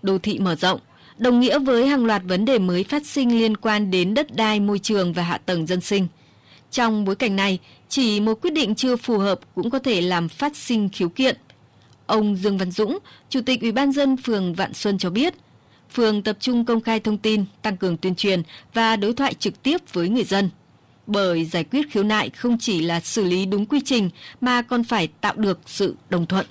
đô thị mở rộng, đồng nghĩa với hàng loạt vấn đề mới phát sinh liên quan đến đất đai, môi trường và hạ tầng dân sinh. Trong bối cảnh này, chỉ một quyết định chưa phù hợp cũng có thể làm phát sinh khiếu kiện. Ông Dương Văn Dũng, Chủ tịch Ủy ban nhân dân phường Vạn Xuân cho biết, phường tập trung công khai thông tin, tăng cường tuyên truyền và đối thoại trực tiếp với người dân. Bởi giải quyết khiếu nại không chỉ là xử lý đúng quy trình mà còn phải tạo được sự đồng thuận.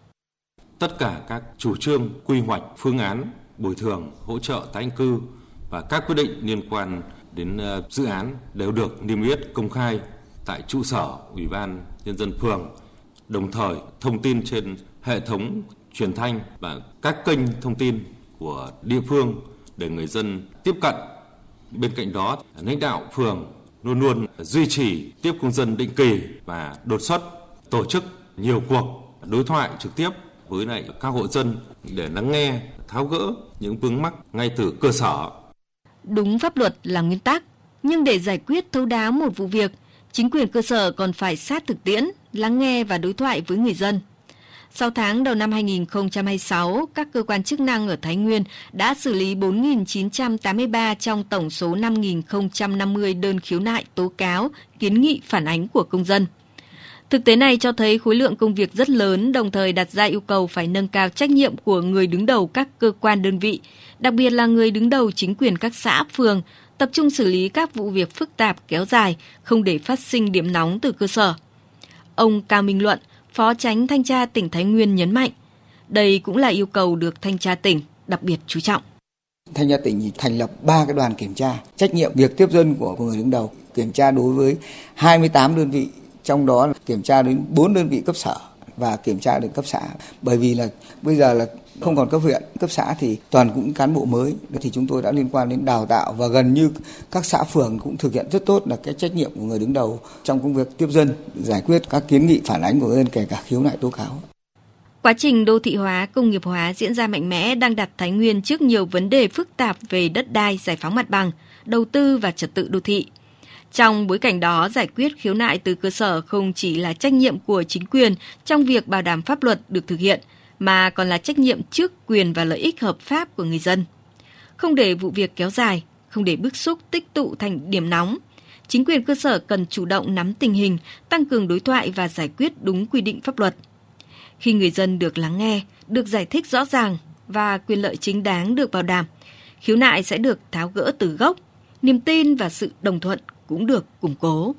Tất cả các chủ trương, quy hoạch, phương án, bồi thường, hỗ trợ tái định cư và các quyết định liên quan đến dự án đều được niêm yết công khai tại trụ sở Ủy ban Nhân dân phường, đồng thời thông tin trên hệ thống truyền thanh và các kênh thông tin của địa phương để người dân tiếp cận. Bên cạnh đó, lãnh đạo phường luôn luôn duy trì tiếp công dân định kỳ và đột xuất tổ chức nhiều cuộc đối thoại trực tiếp với lại các hộ dân để lắng nghe, tháo gỡ những vướng mắc ngay từ cơ sở. Đúng pháp luật là nguyên tắc, nhưng để giải quyết thấu đáo một vụ việc, chính quyền cơ sở còn phải sát thực tiễn, lắng nghe và đối thoại với người dân. 6 tháng đầu năm 2026, các cơ quan chức năng ở Thái Nguyên đã xử lý 4.983 trong tổng số 5.050 đơn khiếu nại, tố cáo, kiến nghị phản ánh của công dân. Thực tế này cho thấy khối lượng công việc rất lớn, đồng thời đặt ra yêu cầu phải nâng cao trách nhiệm của người đứng đầu các cơ quan đơn vị, đặc biệt là người đứng đầu chính quyền các xã, phường, tập trung xử lý các vụ việc phức tạp kéo dài, không để phát sinh điểm nóng từ cơ sở. Ông Cao Minh Luận, Phó Chánh Thanh tra tỉnh Thái Nguyên nhấn mạnh, đây cũng là yêu cầu được Thanh tra tỉnh đặc biệt chú trọng. Thanh tra tỉnh thành lập 3 cái đoàn kiểm tra, trách nhiệm việc tiếp dân của người đứng đầu, kiểm tra đối với 28 đơn vị, trong đó kiểm tra đến 4 đơn vị cấp sở và kiểm tra đến cấp xã. Bởi vì là bây giờ là không còn cấp huyện, cấp xã thì toàn cũng cán bộ mới, thì chúng tôi đã liên quan đến đào tạo và gần như các xã phường cũng thực hiện rất tốt là cái trách nhiệm của người đứng đầu trong công việc tiếp dân, giải quyết các kiến nghị phản ánh của người dân, kể cả khiếu nại tố cáo. Quá trình đô thị hóa, công nghiệp hóa diễn ra mạnh mẽ đang đặt Thái Nguyên trước nhiều vấn đề phức tạp về đất đai, giải phóng mặt bằng, đầu tư và trật tự đô thị. Trong bối cảnh đó, giải quyết khiếu nại từ cơ sở không chỉ là trách nhiệm của chính quyền trong việc bảo đảm pháp luật được thực hiện, mà còn là trách nhiệm trước quyền và lợi ích hợp pháp của người dân. Không để vụ việc kéo dài, không để bức xúc tích tụ thành điểm nóng, chính quyền cơ sở cần chủ động nắm tình hình, tăng cường đối thoại và giải quyết đúng quy định pháp luật. Khi người dân được lắng nghe, được giải thích rõ ràng và quyền lợi chính đáng được bảo đảm, khiếu nại sẽ được tháo gỡ từ gốc, niềm tin và sự đồng thuận cũng được củng cố.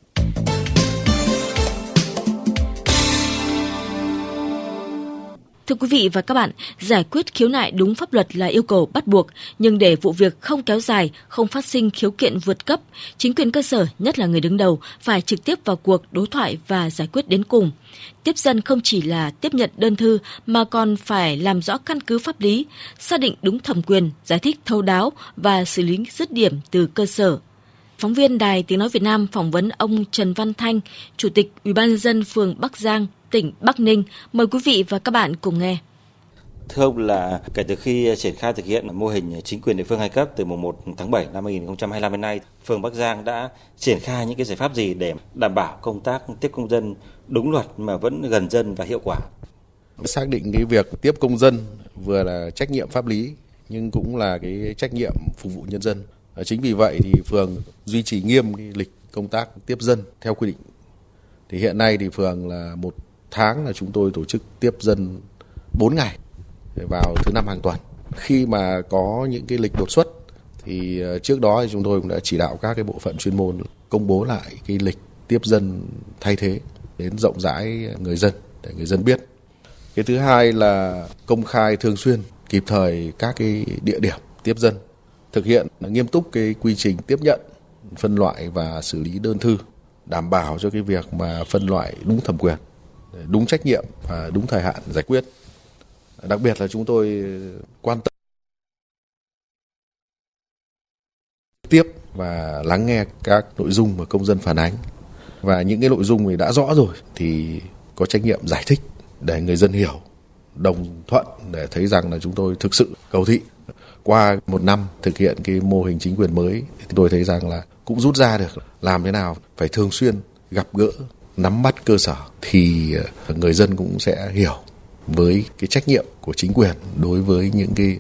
Thưa quý vị và các bạn, giải quyết khiếu nại đúng pháp luật là yêu cầu bắt buộc, nhưng để vụ việc không kéo dài, không phát sinh khiếu kiện vượt cấp, chính quyền cơ sở, nhất là người đứng đầu, phải trực tiếp vào cuộc đối thoại và giải quyết đến cùng. Tiếp dân không chỉ là tiếp nhận đơn thư mà còn phải làm rõ căn cứ pháp lý, xác định đúng thẩm quyền, giải thích thấu đáo và xử lý dứt điểm từ cơ sở. Phóng viên Đài Tiếng Nói Việt Nam phỏng vấn ông Trần Văn Thanh, Chủ tịch Ủy ban nhân dân phường Bắc Giang, tỉnh Bắc Ninh. Mời quý vị và các bạn cùng nghe. Thưa ông, là kể từ khi triển khai thực hiện mô hình chính quyền địa phương 2 cấp từ mùng 1 tháng 7 năm 2025 đến nay, phường Bắc Giang đã triển khai những cái giải pháp gì để đảm bảo công tác tiếp công dân đúng luật mà vẫn gần dân và hiệu quả? Xác định cái việc tiếp công dân vừa là trách nhiệm pháp lý nhưng cũng là cái trách nhiệm phục vụ nhân dân. Chính vì vậy thì phường duy trì nghiêm cái lịch công tác tiếp dân theo quy định. Thì hiện nay thì phường là 1 tháng là chúng tôi tổ chức tiếp dân 4 ngày vào thứ 5 hàng tuần. Khi mà có những cái lịch đột xuất thì trước đó thì chúng tôi cũng đã chỉ đạo các cái bộ phận chuyên môn công bố lại cái lịch tiếp dân thay thế đến rộng rãi người dân để người dân biết. Cái thứ hai là công khai thường xuyên, kịp thời các cái địa điểm tiếp dân, thực hiện nghiêm túc cái quy trình tiếp nhận, phân loại và xử lý đơn thư, đảm bảo cho cái việc mà phân loại đúng thẩm quyền, đúng trách nhiệm và đúng thời hạn giải quyết. Đặc biệt là chúng tôi quan tâm tiếp và lắng nghe các nội dung mà công dân phản ánh, và những cái nội dung thì đã rõ rồi thì có trách nhiệm giải thích để người dân hiểu, đồng thuận để thấy rằng là chúng tôi thực sự cầu thị. Qua 1 năm thực hiện cái mô hình chính quyền mới thì tôi thấy rằng là cũng rút ra được làm thế nào phải thường xuyên gặp gỡ, nắm bắt cơ sở thì người dân cũng sẽ hiểu với cái trách nhiệm của chính quyền đối với những cái